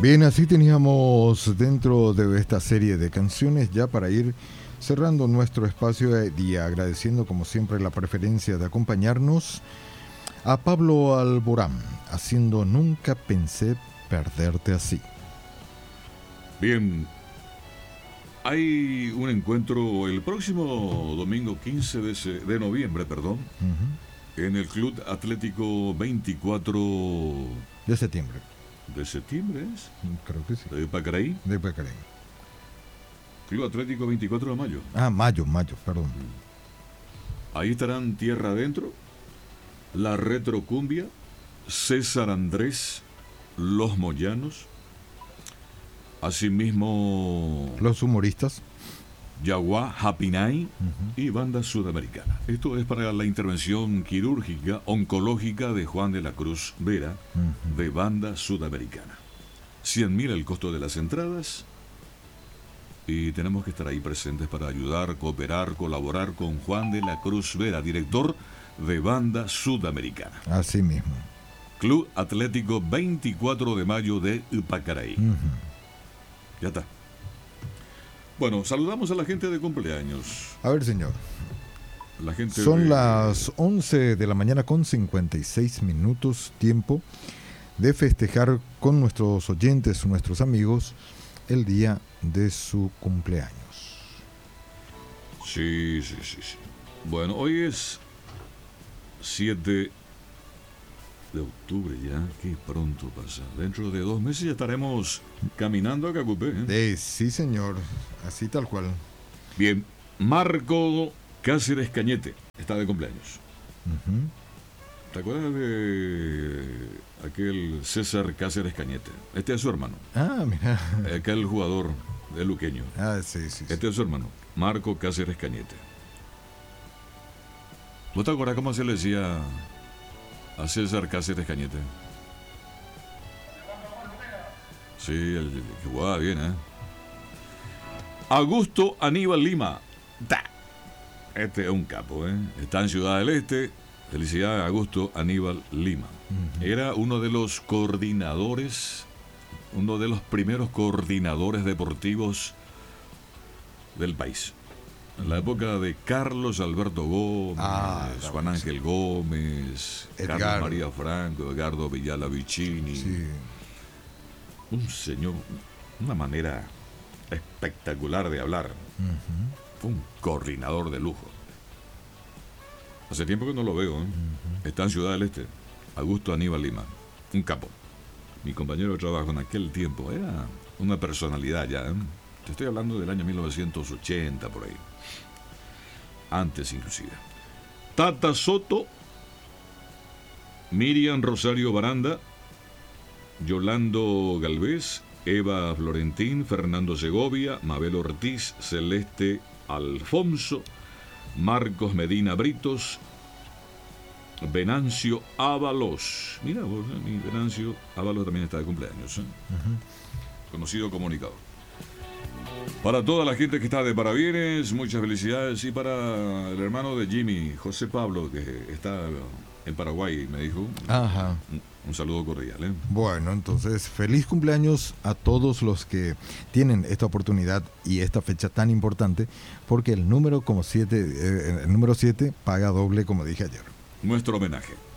Bien, así teníamos dentro de esta serie de canciones ya para ir cerrando nuestro espacio y agradeciendo como siempre la preferencia de acompañarnos a Pablo Alborán, haciendo Nunca pensé perderte así. Bien, hay un encuentro el próximo domingo 15 de noviembre, perdón, en el Club Atlético 24 De septiembre. de septiembre, ¿es? Creo que sí. De Pacaraí. De Pacaraí. Club Atlético 24 de mayo. Mayo, perdón. Ahí estarán Tierra Adentro, La Retrocumbia, César Andrés, Los Moyanos, asimismo Los humoristas. Yaguá, Japinay y Banda Sudamericana. Esto es para la intervención quirúrgica oncológica de Juan de la Cruz Vera, de Banda Sudamericana. 100.000 el costo de las entradas y tenemos que estar ahí presentes para ayudar, cooperar, colaborar con Juan de la Cruz Vera, director de Banda Sudamericana. Así mismo. Club Atlético 24 de mayo de Pacaraí. Ya está. Bueno, saludamos a la gente de cumpleaños. A ver, señor. La gente Son las 11 de la mañana con 56 minutos, tiempo de festejar con nuestros oyentes, nuestros amigos, el día de su cumpleaños. Sí. Bueno, hoy es 7 de octubre ya, qué pronto pasa. Dentro de 2 meses ya estaremos caminando a Cacupé. Sí, señor, así tal cual. Bien, Marco Cáceres Cañete está de cumpleaños. ¿Te acuerdas de aquel César Cáceres Cañete? Este es su hermano. Mira. Aquel jugador de luqueño. Sí. Este es su hermano, Marco Cáceres Cañete. ¿Vos te acuerdas cómo se le decía a César Cáceres Cañete? Sí, el que jugaba bien, ¿eh? Augusto Aníbal Lima. Este es un capo, ¿eh? Está en Ciudad del Este. Felicidades a Augusto Aníbal Lima. Era uno de los coordinadores, uno de los primeros coordinadores deportivos del país. En la época de Carlos Alberto Gómez, Juan Ángel Gómez, Carlos María Franco, Edgardo Villala Vicini. Sí. Un señor, una manera espectacular de hablar. Fue un coordinador de lujo. Hace tiempo que no lo veo, ¿eh? Está en Ciudad del Este. Augusto Aníbal Lima, un capo. Mi compañero de trabajo en aquel tiempo era una personalidad ya, ¿eh? Te estoy hablando del año 1980, por ahí. Antes, inclusive. Tata Soto, Miriam Rosario Baranda, Yolando Galvez, Eva Florentín, Fernando Segovia, Mabel Ortiz, Celeste Alfonso, Marcos Medina Britos, Venancio Ábalos. Mira vos, mi Venancio Ábalos también está de cumpleaños, ¿eh? Conocido comunicador. Para toda la gente que está de parabienes, muchas felicidades. Y para el hermano de Jimmy, José Pablo, que está en Paraguay, me dijo. Un saludo cordial, ¿eh? Bueno, entonces, feliz cumpleaños a todos los que tienen esta oportunidad y esta fecha tan importante, porque el número 7 paga doble, como dije ayer. Nuestro homenaje.